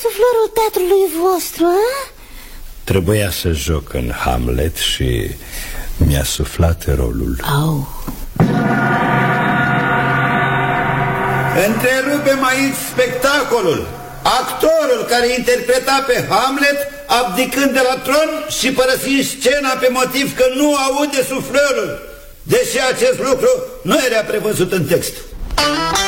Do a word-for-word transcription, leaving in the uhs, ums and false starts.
suflorul teatrului vostru, a? Trebuia să joc în Hamlet și mi-a suflat rolul. Au. Întrerupem aici spectacolul. Actorul care interpreta pe Hamlet abdicând de la tron și părăsind scena pe motiv că nu aude suflorul, deși acest lucru nu era prevăzut în text.